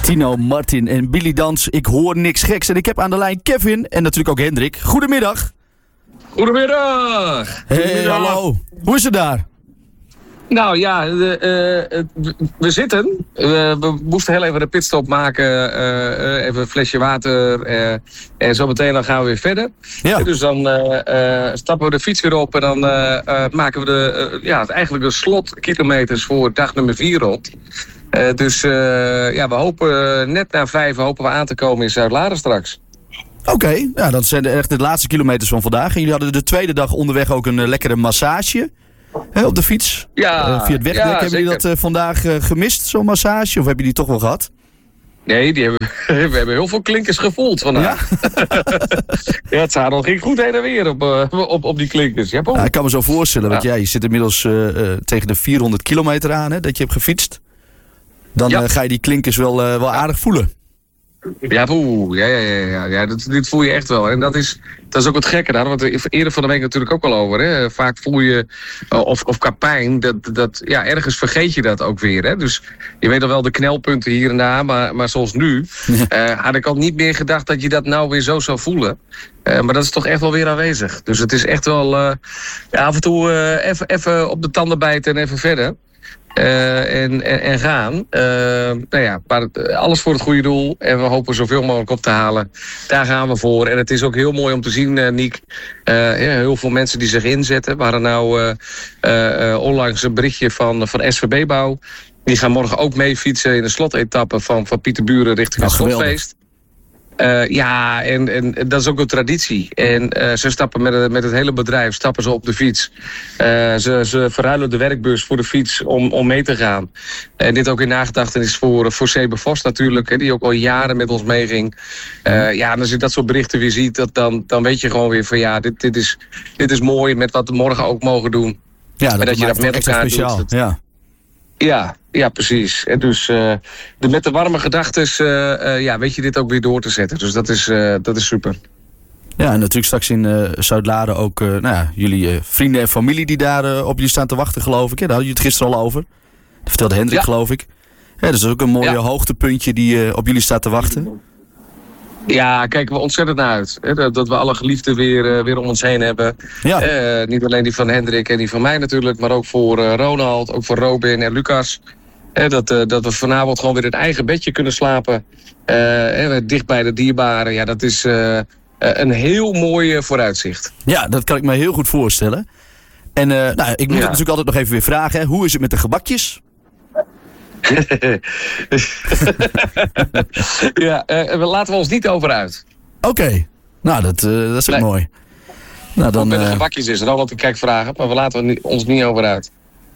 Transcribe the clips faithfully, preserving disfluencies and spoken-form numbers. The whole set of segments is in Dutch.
Tino, Martin en Billy Dans. Ik hoor niks geks. En ik heb aan de lijn Kevin en natuurlijk ook Hendrik. Goedemiddag. Goedemiddag. Hey, Goedemiddag. hallo. Hoe is het daar? Nou ja, de, uh, we, we zitten. Uh, we moesten heel even een pitstop maken. Uh, uh, even een flesje water. Uh, en zo meteen dan gaan we weer verder. Ja. Dus dan uh, uh, stappen we de fiets weer op. En dan uh, uh, maken we de, uh, ja, eigenlijk de slotkilometers voor dag nummer vier rond. Uh, dus uh, ja, we hopen uh, net na vijf hopen we aan te komen in Zuid-Laren straks. Oké, okay. Ja, dat zijn echt de laatste kilometers van vandaag. En jullie hadden de tweede dag onderweg ook een uh, lekkere massage hè, op de fiets. Ja, uh, via het wegdek. Ja, hebben jullie dat uh, vandaag uh, gemist, zo'n massage? Of heb je die toch wel gehad? Nee, die hebben, we hebben heel veel klinkers gevoeld vandaag. Ja, ja het zadel ging goed heen en weer op, uh, op, op die klinkers. Ja, ja, ik kan me zo voorstellen, want ja. ja, je zit inmiddels uh, uh, tegen de vierhonderd kilometer aan, hè, dat je hebt gefietst. Dan ja. uh, ga je die klinkers wel, uh, wel aardig voelen. Ja, poeh, ja, ja, ja, ja, ja dat, dit voel je echt wel. En dat is, dat is ook wat gekker daar, want eerder van de week natuurlijk ook al over. Hè. Vaak voel je, of, of qua pijn, dat, dat, ja, ergens vergeet je dat ook weer. Hè. Dus je weet al wel de knelpunten hier en daar, maar, maar zoals nu uh, had ik al niet meer gedacht dat je dat nou weer zo zou voelen. Uh, maar dat is toch echt wel weer aanwezig. Dus het is echt wel uh, ja, af en toe uh, even, even op de tanden bijten en even verder. Uh, en, en, en gaan. Uh, nou ja, maar alles voor het goede doel. En we hopen zoveel mogelijk op te halen. Daar gaan we voor. En het is ook heel mooi om te zien, uh, Niek. Uh, ja, heel veel mensen die zich inzetten. We hadden nou uh, uh, uh, onlangs een berichtje van, van S V B-bouw. Die gaan morgen ook mee fietsen in de slotetappe van, van Pieterburen richting het slotfeest. Uh, ja, en, en dat is ook een traditie. En uh, ze stappen met het, met het hele bedrijf stappen ze op de fiets. Uh, ze, ze verruilen de werkbus voor de fiets om, om mee te gaan. En dit ook in nagedachtenis voor, voor Sebe Vos natuurlijk, hè, die ook al jaren met ons meeging. Uh, ja, en als je dat soort berichten weer ziet, dat, dan, dan weet je gewoon weer van ja, dit, dit, is, dit is mooi met wat we morgen ook mogen doen. Ja, dat, en dat je dat met elkaar speciaal. doet. Ja. Ja, ja, precies. En dus uh, de, met de warme gedachtes uh, uh, ja, weet je dit ook weer door te zetten. Dus dat is, uh, dat is super. Ja, en natuurlijk straks in uh, Zuid-Laren ook uh, nou ja, jullie uh, vrienden en familie die daar uh, op jullie staan te wachten, geloof ik. Ja, daar hadden jullie het gisteren al over. Dat vertelde Hendrik, ja. geloof ik. Ja, dus dat is ook een mooi ja. hoogtepuntje die uh, op jullie staat te wachten. Ja, kijken we ontzettend naar uit. Hè? Dat, dat we alle geliefden weer, uh, weer om ons heen hebben. Ja. Uh, niet alleen die van Hendrik en die van mij natuurlijk, maar ook voor uh, Ronald, ook voor Robin en Lucas. Uh, dat, uh, dat we vanavond gewoon weer in eigen bedje kunnen slapen. Uh, dicht bij de dierbaren. Ja, dat is uh, een heel mooi vooruitzicht. Ja, dat kan ik me heel goed voorstellen. En uh, nou, ik moet ja. het natuurlijk altijd nog even weer vragen. Hè? Hoe is het met de gebakjes? ja, uh, laten we ons niet over uit. Oké, okay. nou dat, uh, dat is ook nee. mooi. Nou, dan, met de uh... gebakjes is er al wat ik kijk vragen, maar we laten ons niet over uit.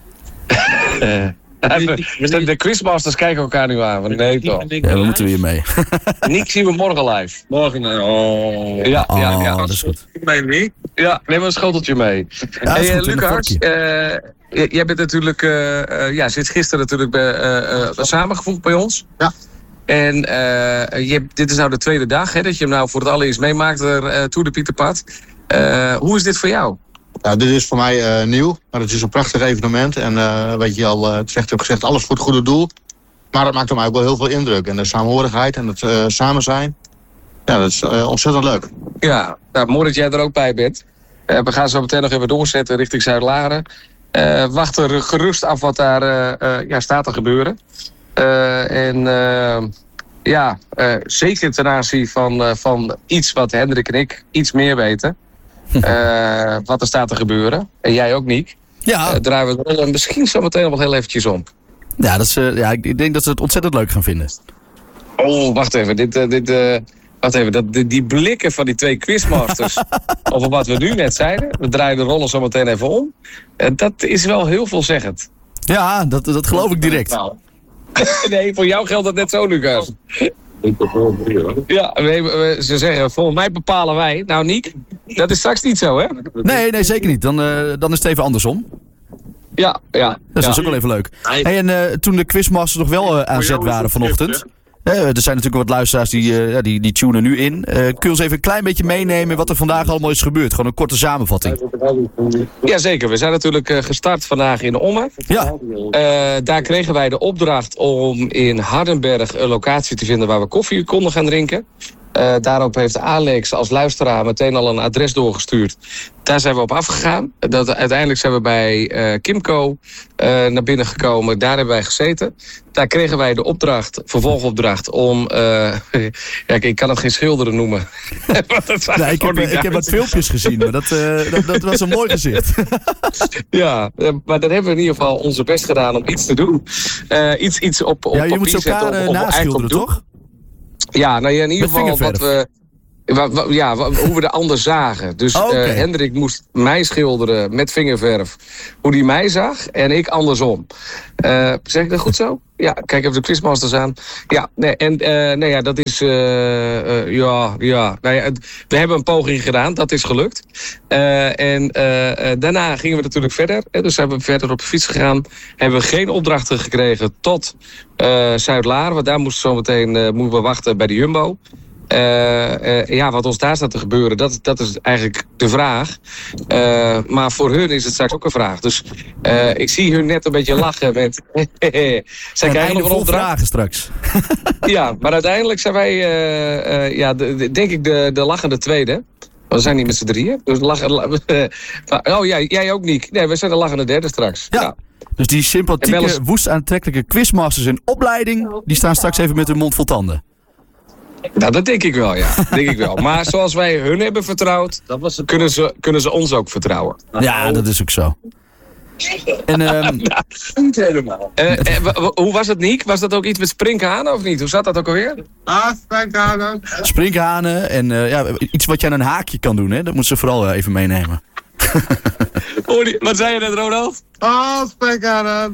de, de quizmasters kijken elkaar nu aan. Nee, toch? Ja, we moeten weer mee. Nick zien we morgen live. Morgen, oh. Ja, oh, ja, ja. dat is goed. Ik meen niet. Ja, neem een schoteltje mee. Ja, hey, goed, uh, Lucas, uh, jij bent natuurlijk, uh, uh, ja, sinds gisteren natuurlijk bij, uh, uh, samengevoegd bij ons. Ja. En uh, je, dit is nou de tweede dag, hè, dat je hem nou voor het allereerst meemaakt, er, uh, Tour de Pieterpad. Uh, hoe is dit voor jou? Nou, dit is voor mij uh, nieuw, maar het is een prachtig evenement. En uh, wat je al uh, terecht hebt gezegd, alles voor het goede doel. Maar dat maakt op mij ook wel heel veel indruk. En de saamhorigheid en het uh, samen zijn, ja, dat is uh, ontzettend leuk. Ja, nou, mooi dat jij er ook bij bent. Uh, we gaan zo meteen nog even doorzetten richting Zuid-Laren. Uh, wacht er gerust af wat daar uh, uh, ja, staat te gebeuren. Uh, en uh, ja, uh, zeker ten aanzien van, uh, van iets wat Hendrik en ik iets meer weten. Uh, wat er staat te gebeuren. En jij ook, Niek. Ja. Uh, draaien we er misschien zo meteen nog wel heel eventjes om. Ja, dat is, uh, ja, ik denk dat ze het ontzettend leuk gaan vinden. Oh, wacht even. Dit, uh, dit, uh, wacht even. Dat, die, die blikken van die twee quizmasters over wat we nu net zeiden. We draaien de rollen zo meteen even om. Uh, dat is wel heel veelzeggend. Ja, dat, dat geloof ik direct. Nee, voor jou geldt dat net zo, Lucas. Ja, we, ze zeggen, volgens mij bepalen wij. Nou, Niek, dat is straks niet zo, hè? Nee, nee, zeker niet. Dan, uh, dan is het even andersom. Ja, ja. Dus ja. dat is ook wel even leuk. Hey, en uh, toen de quizmasters nog wel uh, aan zet waren vanochtend, Uh, er zijn natuurlijk wat luisteraars die, uh, die, die tunen nu in. Uh, kun je ons even een klein beetje meenemen wat er vandaag allemaal is gebeurd? Gewoon een korte samenvatting. Jazeker, we zijn natuurlijk uh, gestart vandaag in Ommen. Ja. Uh, daar kregen wij de opdracht om in Hardenberg een locatie te vinden waar we koffie konden gaan drinken. Uh, daarop heeft Alex als luisteraar meteen al een adres doorgestuurd. Daar zijn we op afgegaan. Dat, uiteindelijk zijn we bij uh, Kimco uh, naar binnen gekomen. Daar hebben wij gezeten. Daar kregen wij de opdracht, vervolgopdracht om... Uh, ja, ik kan het geen schilderen noemen. Nee, ik, heb, ik heb wat filmpjes gezien, maar dat, uh, dat, dat was een mooi gezicht. Ja, maar dan hebben we in ieder geval onze best gedaan om iets te doen. Uh, iets, iets op, op ja, je papier moet ze elkaar zetten. Of, of naschilderen, toch? Ja, nou ja, in ieder Met geval wat we... Wa, wa, ja, wa, hoe we de ander zagen. Dus oh, okay. uh, Hendrik moest mij schilderen met vingerverf. Hoe die mij zag en ik andersom. Uh, zeg ik dat goed zo? Ja, kijk even de quizmasters aan. Ja, nee, en uh, nee, ja, dat is... Uh, uh, ja, ja. Nou ja, we hebben een poging gedaan, dat is gelukt. Uh, en uh, uh, daarna gingen we natuurlijk verder. Hè, dus hebben we verder op de fiets gegaan. Hebben we geen opdrachten gekregen tot uh, Zuid-Laar. Want daar moesten we zo meteen uh, moeten we wachten bij de Jumbo. Uh, uh, ja, wat ons daar staat te gebeuren, dat, dat is eigenlijk de vraag. Uh, maar voor hun is het straks ook een vraag. Dus uh, ik zie hun net een beetje lachen met... Zij krijgen nog een opdracht. Vragen straks. Ja, maar uiteindelijk zijn wij, uh, uh, ja, de, de, denk ik, de, de lachende tweede. Want we zijn niet met z'n drieën. Dus lachen, la, uh, oh, jij, jij ook, Niek. Nee, we zijn de lachende derde straks. Ja. Ja. Dus die sympathieke, eens... woest aantrekkelijke quizmasters in opleiding... die staan straks even met hun mond vol tanden. Nou, dat denk ik wel, ja. denk ik wel. Maar zoals wij hun hebben vertrouwd, dat was het kunnen, ze, kunnen ze ons ook vertrouwen. Ja, dat is ook zo. En, um... nou, niet helemaal. Uh, uh, hoe was het, Niek? Was dat ook iets met sprinkhanen of niet? Hoe zat dat ook alweer? Ah, sprinkhanen. Sprinkhanen en uh, ja, iets wat je aan een haakje kan doen, hè? Dat moet ze vooral uh, even meenemen. Oh, die, wat zei je net, Ronald? Ah, sprinkhanen.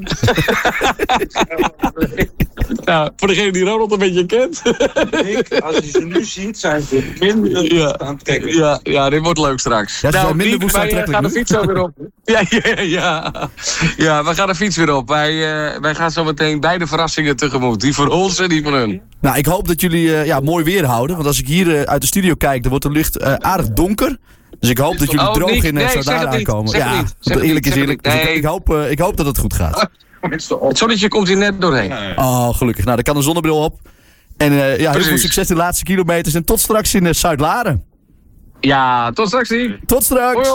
Nou, voor degene die Ronald een beetje kent. Nick, als je ze nu ziet, zijn ze minder ja. aantrekkelijk. Ja, ja, dit wordt leuk straks. Ja, ze nou, zijn minder woest aantrekkelijk. Wij gaan de fiets zo weer op. Ja, ja, ja. Ja, we gaan de fiets weer op. Wij, uh, wij gaan zo meteen beide verrassingen tegemoet. Die van ons en die van hun. Nou, ik hoop dat jullie uh, ja, mooi weer houden. Want als ik hier uh, uit de studio kijk, dan wordt de lucht uh, aardig donker. Dus ik hoop dat jullie oh, droog niet, in nee, Zuid-Laar aankomen. Zeg ja, niet, eerlijk is eerlijk. Dus nee. ik, ik, hoop, uh, ik hoop dat het goed gaat. Het zonnetje komt hier net doorheen. Oh, gelukkig. Nou, dan kan een zonnebril op. En uh, ja, heel veel succes de laatste kilometers. En tot straks in uh, Zuid-Laren. Ja, tot straks. Tot straks. Hoi, hoi.